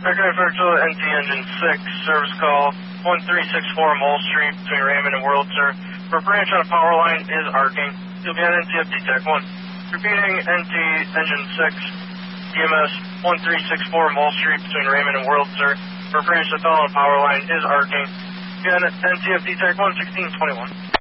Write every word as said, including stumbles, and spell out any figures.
Aircraft Virtual N T Engine six, service call one three six four Mole Street between Raymond and World, sir. For branch on a power line is arcing. You'll be on N T F D Tech one. Repeating N T Engine six, E M S one three six four Mole Street between Raymond and World, sir. For branch that fell on a power line is arcing. You'll be on N T F D Tech one sixteen twenty-one.